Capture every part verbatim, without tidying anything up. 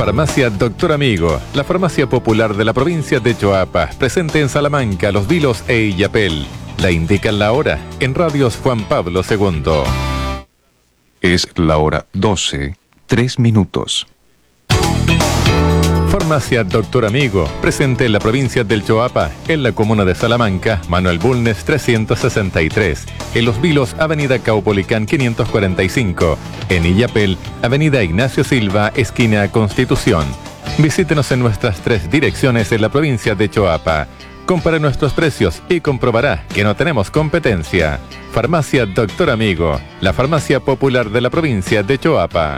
Farmacia Doctor Amigo, la farmacia popular de la provincia de Choapa, presente en Salamanca, Los Vilos e Illapel. La indican la hora en Radios Juan Pablo segundo. Es la hora doce, tres minutos. Farmacia Doctor Amigo, presente en la provincia del Choapa, en la comuna de Salamanca, Manuel Bulnes trescientos sesenta y tres, en Los Vilos, Avenida Caupolicán quinientos cuarenta y cinco, en Illapel, Avenida Ignacio Silva, esquina Constitución. Visítenos en nuestras tres direcciones en la provincia de Choapa. Compare nuestros precios y comprobará que no tenemos competencia. Farmacia Doctor Amigo, la farmacia popular de la provincia de Choapa.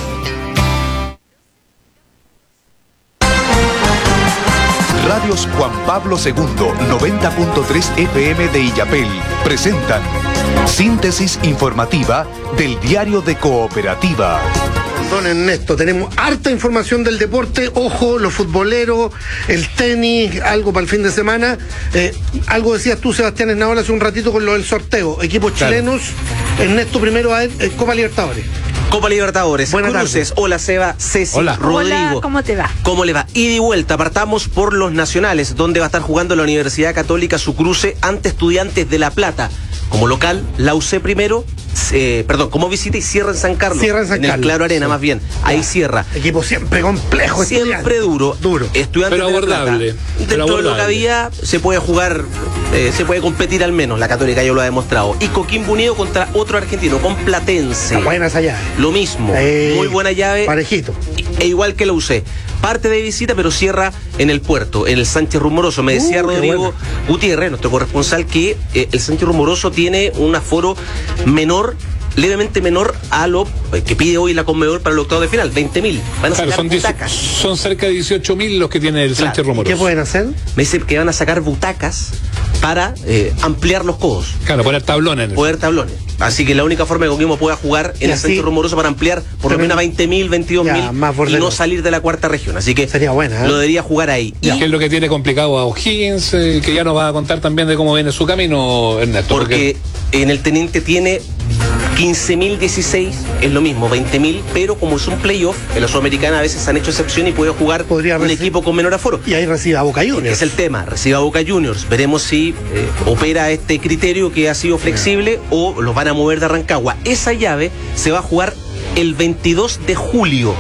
Radios Juan Pablo segundo, noventa punto tres F M de Illapel, presentan síntesis informativa del Diario de Cooperativa. Don Ernesto, tenemos harta información del deporte, ojo, los futboleros, el tenis, algo para el fin de semana. Eh, algo decías tú, Sebastián Esnaola, hace un ratito con lo del sorteo. Equipos claro. chilenos, Ernesto primero a él, eh, Copa Libertadores. Copa Libertadores, Buenas Cruces, tardes. hola Seba, Ceci, Hola. Rodrigo. Hola, ¿cómo te va? ¿Cómo le va? Ida y vuelta, partamos por los nacionales, donde va a estar jugando la Universidad Católica su cruce ante Estudiantes de La Plata. Como local, la U C primero, eh, perdón, como visita y cierra en San Carlos. Cierra en San en Carlos. el Claro Arena, Sí. más bien. Ahí cierra. Equipo siempre complejo. Siempre estudiante. duro. Duro. Estudiantes Pero de La Plata. abordable. Dentro Pero de lo que abordable. había, se puede jugar, eh, se puede competir al menos. La Católica ya lo ha demostrado. Y Coquimbo Unido contra otro argentino, con Platense. Está buena esa llave. Lo mismo. Eh, Muy buena llave. Parejito. E igual que la U C. Parte de visita, pero cierra en el puerto, en el Sánchez Rumoroso. Me decía Uh, qué Rodrigo bueno. Gutiérrez, nuestro corresponsal, que eh, el Sánchez Rumoroso tiene un aforo menor, levemente menor a lo eh, que pide hoy la Conmebol para el octavo de final, veinte mil. Van a Claro, sacar son, dieci- butacas. son cerca de dieciocho mil los que tiene el Claro. Sánchez Rumoroso. ¿Qué pueden hacer? Me dice que van a sacar butacas para eh, ampliar los codos, Claro, poner tablones. en el- poder tablones. Así que la única forma que Coquimbo pueda jugar en Y el así, Sánchez Rumoroso para ampliar por lo tener- menos a veinte mil, veintidós mil Ya, más y borde no dos. salir de la cuarta región. Así que Sería buena, ¿eh? lo debería jugar ahí. Y Y que es lo que tiene complicado a O'Higgins, eh, que ya nos va a contar también de cómo viene su camino, Ernesto. porque en el Teniente tiene quince mil dieciséis, es lo mismo, veinte mil, pero como es un playoff, en la Sudamericana a veces han hecho excepción y puede jugar Podría un recibir- equipo con menor aforo. Y ahí recibe a Boca Juniors. Es el tema, reciba Boca Juniors. Veremos si eh, opera este criterio que ha sido flexible o los van a mover de Rancagua. Esa llave se va a jugar el veintidós de julio.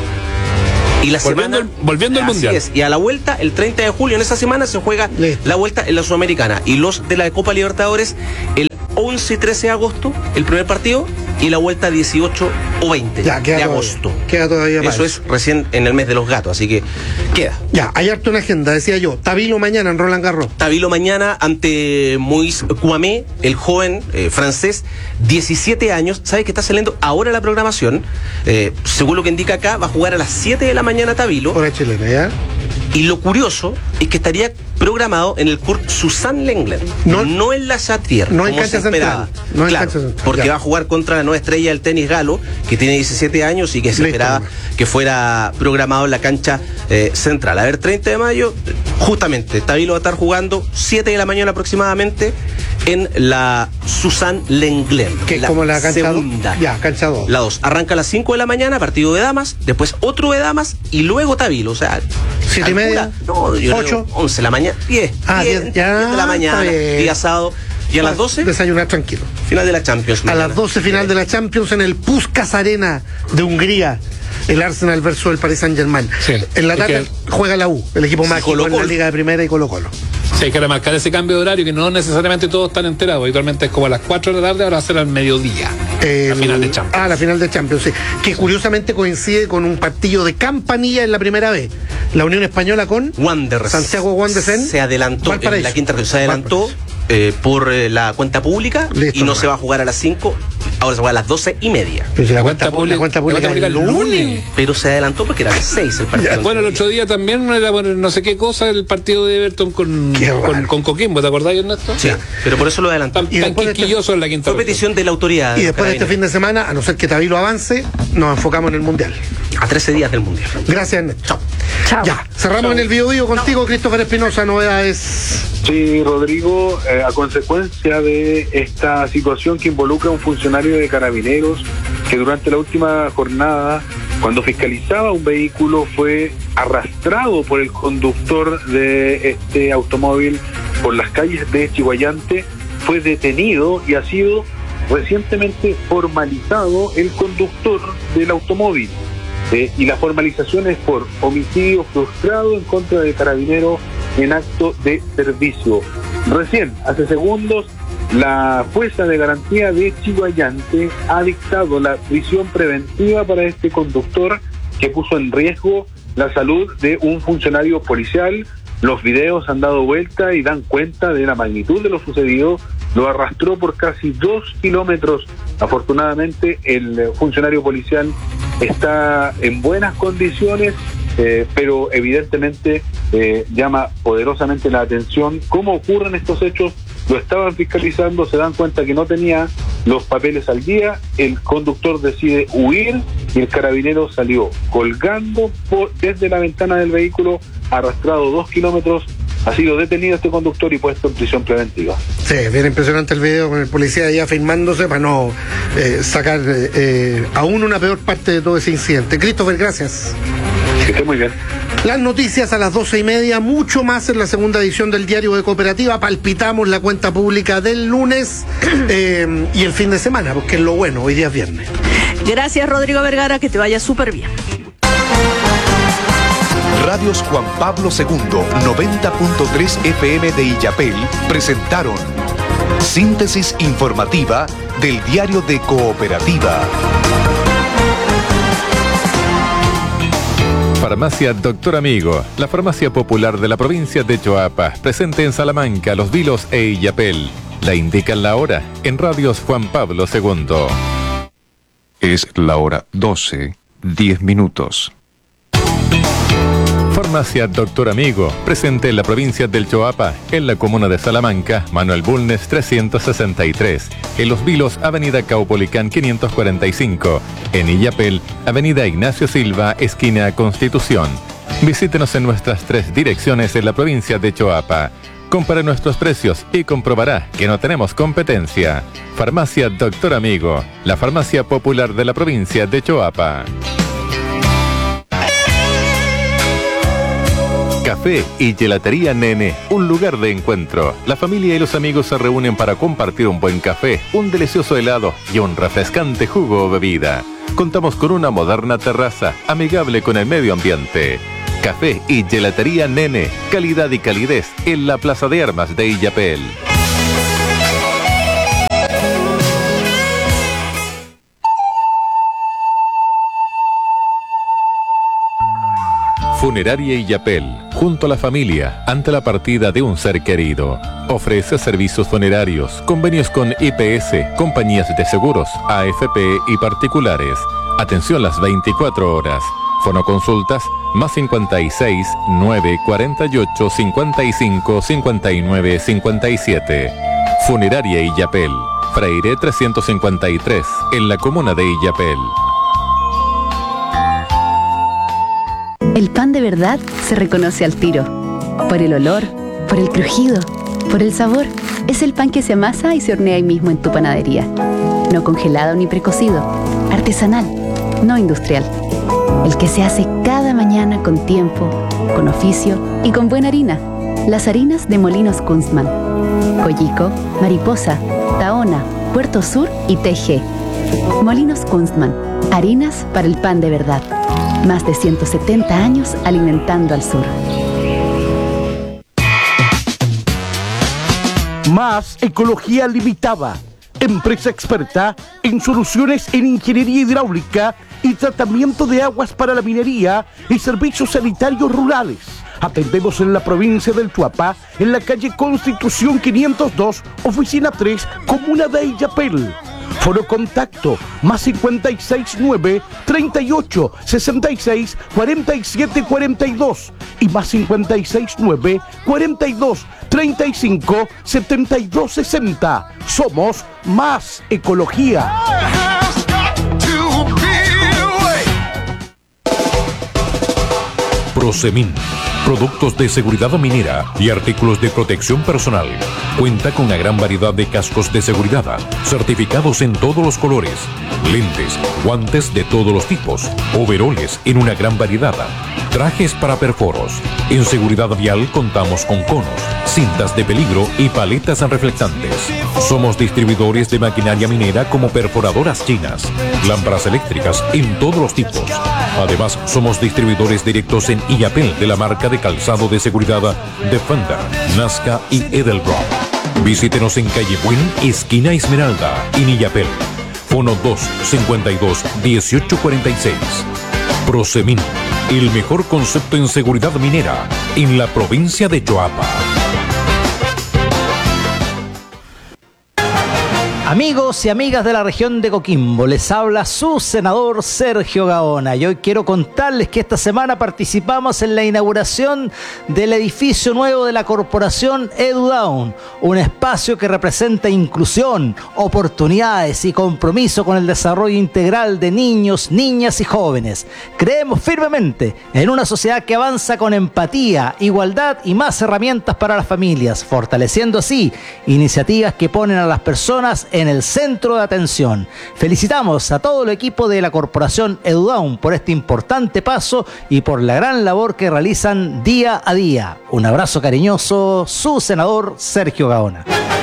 Y la Volviendo semana, al- volviendo al así Mundial. es. Y a la vuelta, el treinta de julio, en esa semana se juega Listo. la vuelta en la Sudamericana. Y los de la Copa Libertadores, el once y trece de agosto, el primer partido, y la vuelta dieciocho o veinte Ya, queda de todavía. agosto. Queda todavía más. Eso es recién en el mes de los gatos, así que queda. Ya, hay harto una agenda, decía yo. Tabilo mañana en Roland Garros. Tabilo mañana ante Moïse Kouamé, el joven eh, francés, diecisiete años. ¿Sabes que está saliendo ahora la programación? Eh, según lo que indica acá, va a jugar a las siete de la mañana Tabilo. Hora chilena, ¿ya? Y lo curioso es que estaría programado en el Kurt Suzanne Lenglen, No- no, en la Chatier, no en como cancha se esperaba. central, no en Claro, cancha central, porque ya. va a jugar contra la nueva estrella del tenis galo, que tiene diecisiete años y que se Listo, esperaba nomás. que fuera programado en la cancha eh, central. A ver, treinta de mayo, justamente, Tabilo va a estar jugando siete de la mañana aproximadamente en la Suzanne Lenglen. Que es como la cancha dos. segunda. Ya, cancha dos. La dos. Arranca a las cinco de la mañana, partido de damas, después otro de damas y luego Tabilo. O sea, ¿Siete y media? No, yo ¿Ocho? creo once de la mañana, diez. Ah, diez, diez, ya, diez de la mañana, está bien. día sábado. Y a las doce, Desayunar tranquilo. final de la Champions. A mañana. las doce, final de la Champions en el Puskás Arena de Hungría. El Arsenal versus el Paris Saint-Germain. Sí, En la es tarde que- juega la U, el equipo Sí, mágico en la Colo-Colo. Liga de Primera y Colo-Colo. Sí, hay que remarcar ese cambio de horario que no necesariamente todos están enterados. Habitualmente es como a las cuatro de la tarde, ahora va a ser al mediodía. El- la final de Champions. Ah, la final de Champions, sí. Que curiosamente coincide con un partido de campanilla en la primera vez. La Unión Española con Wanderers. Santiago Wanderers en Se adelantó en Valparaíso. la quinta región. Se adelantó eh, por eh, la cuenta pública Listo, y no nomás. se va a jugar a las cinco, ahora se juega a las doce y media. Pero si la, La cuenta, cuenta pública, la cuenta pública la cuenta el pública el lunes. lunes. Pero se adelantó porque era a las seis el partido. Bueno, el otro día también era por no sé qué cosa el partido de Everton con, Qué con, raro. con Coquimbo, ¿te acordás, Ernesto? Sí, pero por eso lo adelantó. Tan, Y tan después de este- quisquilloso en la quinta Fue región. petición de la autoridad. Y después de este Carabineros. fin de semana, a no ser que Tabilo avance, nos enfocamos en el Mundial. A trece días del Mundial. Gracias, Ernesto. Chao. Chao. Ya, cerramos Chao. en el Bio Bio contigo, Christopher Espinosa, novedades. Sí, Rodrigo, eh, a consecuencia de esta situación que involucra a un funcionario de Carabineros que durante la última jornada cuando fiscalizaba un vehículo fue arrastrado por el conductor de este automóvil por las calles de Chiguayante, fue detenido y ha sido recientemente formalizado el conductor del automóvil. Eh, y la formalización es por homicidio frustrado en contra de carabinero en acto de servicio. Recién, hace segundos, la jueza de garantía de Chiguayante ha dictado la prisión preventiva para este conductor que puso en riesgo la salud de un funcionario policial. Los videos han dado vuelta y dan cuenta de la magnitud de lo sucedido. Lo arrastró por casi dos kilómetros. Afortunadamente, el funcionario policial está en buenas condiciones, eh, pero evidentemente eh, llama poderosamente la atención cómo ocurren estos hechos. Lo estaban fiscalizando, se dan cuenta que no tenía los papeles al día, el conductor decide huir y el carabinero salió colgando por, desde la ventana del vehículo, arrastrado dos kilómetros. Ha sido detenido este conductor y puesto en prisión preventiva. Sí, bien impresionante el video con el policía ya firmándose para no eh, sacar eh, aún una peor parte de todo ese incidente. Christopher, gracias. Que esté muy bien. Las noticias a las doce y media, mucho más en la segunda edición del Diario de Cooperativa. Palpitamos la cuenta pública del lunes eh, y el fin de semana, porque es lo bueno, hoy día es viernes. Gracias, Rodrigo Vergara, que te vaya súper bien. Radios Juan Pablo segundo, noventa punto tres F M de Illapel, presentaron Síntesis informativa del Diario de Cooperativa. Farmacia Doctor Amigo, la farmacia popular de la provincia de Choapa, presente en Salamanca, Los Vilos e Illapel. La indican la hora en Radios Juan Pablo segundo. Es la hora doce, diez minutos. Farmacia Doctor Amigo, presente en la provincia del Choapa, en la comuna de Salamanca, Manuel Bulnes trescientos sesenta y tres, en Los Vilos, avenida Caupolicán quinientos cuarenta y cinco, en Illapel, avenida Ignacio Silva, esquina Constitución. Visítenos en nuestras tres direcciones en la provincia de Choapa. Compare nuestros precios y comprobará que no tenemos competencia. Farmacia Doctor Amigo, la farmacia popular de la provincia de Choapa. Café y Gelatería Nene, un lugar de encuentro. La familia y los amigos se reúnen para compartir un buen café, un delicioso helado y un refrescante jugo o bebida. Contamos con una moderna terraza, amigable con el medio ambiente. Café y Gelatería Nene, calidad y calidez en la Plaza de Armas de Illapel. Funeraria Illapel, junto a la familia, ante la partida de un ser querido. Ofrece servicios funerarios, convenios con I P S, compañías de seguros, A F P y particulares. Atención las veinticuatro horas. Fonoconsultas, más cincuenta y seis, nueve, cuarenta y ocho, cincuenta y cinco, cincuenta y nueve, cincuenta y siete. Funeraria Illapel, Freire trescientos cincuenta y tres, en la comuna de Illapel. El pan de verdad se reconoce al tiro. Por el olor, por el crujido, por el sabor. Es el pan que se amasa y se hornea ahí mismo en tu panadería. No congelado ni precocido. Artesanal, no industrial. El que se hace cada mañana con tiempo, con oficio y con buena harina. Las harinas de Molinos Kunstmann. Coyico, Mariposa, Tahona, Puerto Sur y T G. Molinos Kunstmann. Harinas para el pan de verdad. Más de ciento setenta años alimentando al sur. Más Ecología Limitada, empresa experta en soluciones en ingeniería hidráulica y tratamiento de aguas para la minería y servicios sanitarios rurales. Atendemos en la provincia del Choapa, en la calle Constitución quinientos dos, oficina tres, comuna de Illapel. Foro contacto, más cincuenta y seis nueve, treinta y ocho, sesenta y seis, cuarenta y siete, cuarenta y dos y más cincuenta y seis nueve, cuarenta y dos, treinta y cinco, setenta y dos, sesenta. Somos Más Ecología. Prosemin, productos de seguridad minera y artículos de protección personal. Cuenta con una gran variedad de cascos de seguridad, certificados en todos los colores, lentes, guantes de todos los tipos, overoles en una gran variedad, trajes para perforos. En seguridad vial contamos con conos, cintas de peligro y paletas reflectantes. Somos distribuidores de maquinaria minera como perforadoras chinas, lámparas eléctricas en todos los tipos. Además, somos distribuidores directos en Illapel de la marca de calzado de seguridad Defender, Nazca y Edelbrock. Visítenos en calle Buin, esquina Esmeralda, en Illapel. Fono dos cincuenta y dos dieciocho cuarenta y seis. Prosemin, el mejor concepto en seguridad minera en la provincia de Choapa. Amigos y amigas de la región de Coquimbo, les habla su senador Sergio Gaona y hoy quiero contarles que esta semana participamos en la inauguración del edificio nuevo de la corporación EduDown, un espacio que representa inclusión, oportunidades y compromiso con el desarrollo integral de niños, niñas y jóvenes. Creemos firmemente en una sociedad que avanza con empatía, igualdad y más herramientas para las familias, fortaleciendo así iniciativas que ponen a las personas en el centro de atención. Felicitamos a todo el equipo de la corporación EduDown por este importante paso y por la gran labor que realizan día a día. Un abrazo cariñoso, su senador Sergio Gaona.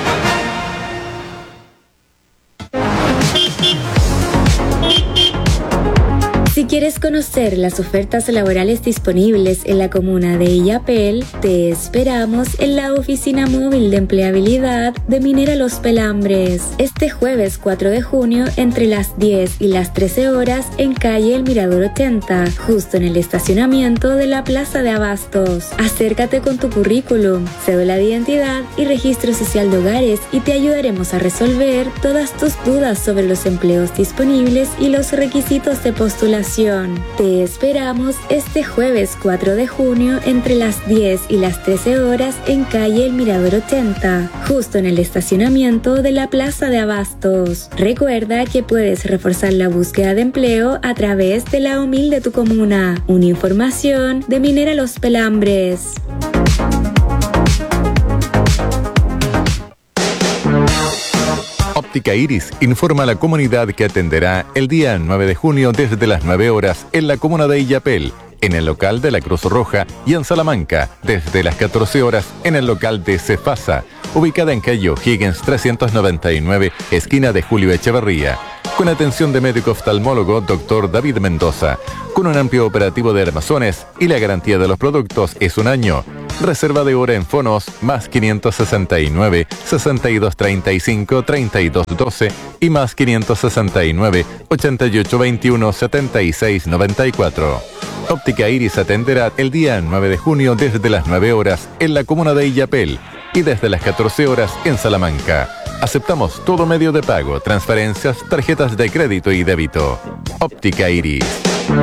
Si quieres conocer las ofertas laborales disponibles en la comuna de Illapel, te esperamos en la oficina móvil de empleabilidad de Minera Los Pelambres. Este jueves cuatro de junio, entre las diez y las trece horas, en calle El Mirador ochenta, justo en el estacionamiento de la Plaza de Abastos. Acércate con tu currículum, cédula de identidad y registro social de hogares y te ayudaremos a resolver todas tus dudas sobre los empleos disponibles y los requisitos de postulación. Te esperamos este jueves cuatro de junio entre las diez y las trece horas en calle El Mirador ochenta, justo en el estacionamiento de la Plaza de Abastos. Recuerda que puedes reforzar la búsqueda de empleo a través de la O M I L de tu comuna. Una información de Minera Los Pelambres. Óptica Iris informa a la comunidad que atenderá el día nueve de junio desde las nueve horas en la comuna de Illapel, en el local de la Cruz Roja, y en Salamanca desde las catorce horas en el local de Cefasa, ubicada en calle O'Higgins trescientos noventa y nueve, esquina de Julio Echeverría, con atención de médico oftalmólogo doctor David Mendoza, con un amplio operativo de armazones y la garantía de los productos es un año. Reserva de hora en fonos más quinientos sesenta y nueve, sesenta y dos treinta y cinco, treinta y dos doce y más quinientos sesenta y nueve, ochenta y ocho veintiuno, setenta y seis noventa y cuatro. Óptica Iris atenderá el día nueve de junio desde las nueve horas en la comuna de Illapel y desde las catorce horas en Salamanca. Aceptamos todo medio de pago, transferencias, tarjetas de crédito y débito. Óptica Iris.